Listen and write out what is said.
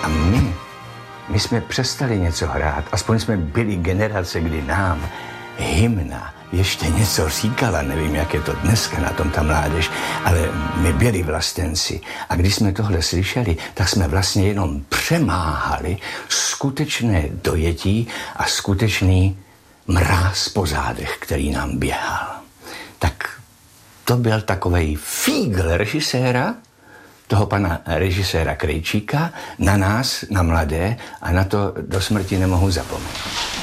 my jsme přestali něco hrát, aspoň jsme byli generace, kdy nám hymna ještě něco říkala, nevím, jak je to dneska na tom ta mládež, ale my byli vlastenci a když jsme tohle slyšeli, tak jsme vlastně jenom přemáhali skutečné dojetí a skutečný mráz po zádech, který nám běhal. Tak to byl takovej fígl režiséra, toho pana režiséra Krejčíka, na nás, na mladé, a na to do smrti nemohu zapomenout.